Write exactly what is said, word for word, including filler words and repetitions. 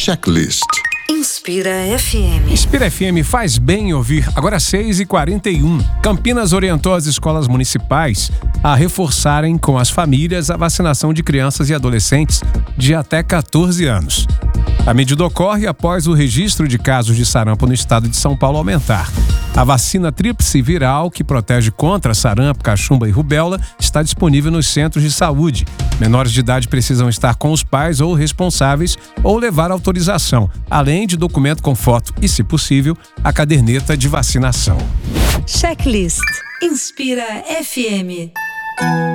Checklist. Inspira F M. Inspira F M faz bem ouvir. Agora seis e quarenta e um. Campinas orientou as escolas municipais a reforçarem com as famílias a vacinação de crianças e adolescentes de até catorze anos. A medida ocorre após o registro de casos de sarampo no estado de São Paulo aumentar. A vacina tríplice viral, que protege contra sarampo, cachumba e rubéola, está disponível nos centros de saúde. Menores de idade precisam estar com os pais ou responsáveis ou levar autorização, além de documento com foto e, se possível, a caderneta de vacinação. Checklist. Inspira F M.